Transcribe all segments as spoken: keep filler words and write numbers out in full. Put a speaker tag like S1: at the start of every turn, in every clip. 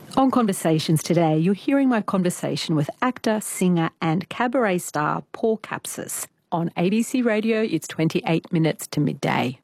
S1: On Conversations today, you're hearing my conversation with actor, singer and cabaret star Paul Capsis. On A B C Radio, it's twenty-eight minutes to midday.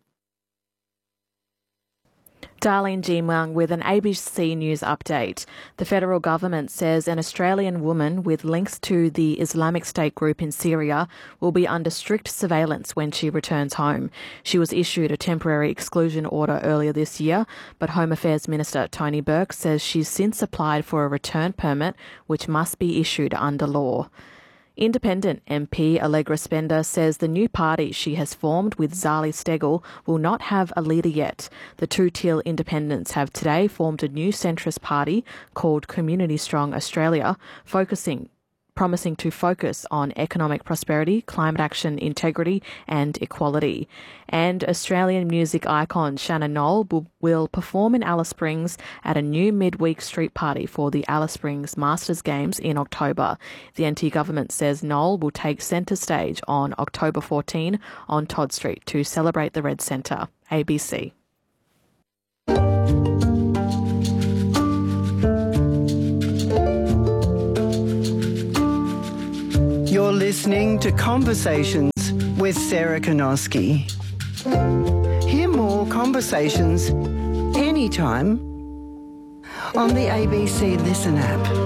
S2: Darlene G-Mung with an A B C News update. The federal government says an Australian woman with links to the Islamic State group in Syria will be under strict surveillance when she returns home. She was issued a temporary exclusion order earlier this year, but Home Affairs Minister Tony Burke says she's since applied for a return permit, which must be issued under law. Independent M P Allegra Spender says the new party she has formed with Zali Steggall will not have a leader yet. The two Teal independents have today formed a new centrist party called Community Strong Australia, focusing promising to focus on economic prosperity, climate action, integrity and equality. And Australian music icon Shannon Noll will, will perform in Alice Springs at a new midweek street party for the Alice Springs Masters Games in October. The N T government says Noll will take centre stage on October fourteenth on Todd Street to celebrate the Red Centre. A B C.
S3: You're listening to Conversations with Sarah Kanoski. Hear more conversations anytime on the A B C Listen app.